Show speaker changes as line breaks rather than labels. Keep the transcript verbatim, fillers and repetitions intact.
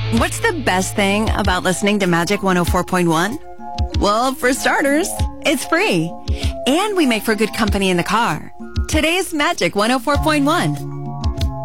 What's the best thing about listening to Magic one oh four point one? Well, for starters, it's free. And we make for good company in the car. Today's Magic one oh four point one.